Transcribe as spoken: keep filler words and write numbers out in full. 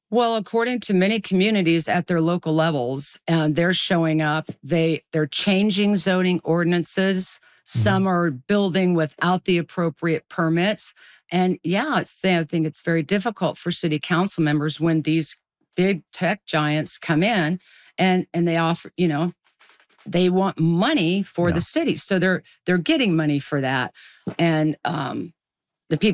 Well, according to many communities at their local levels, uh, they're showing up. They they're changing zoning ordinances. Mhm. Some are building without the appropriate permits. And yeah, it's I think it's very difficult for city council members when these big tech giants come in and and they offer, you know, they want money for the Yeah. city. So they're they're getting money for that. And um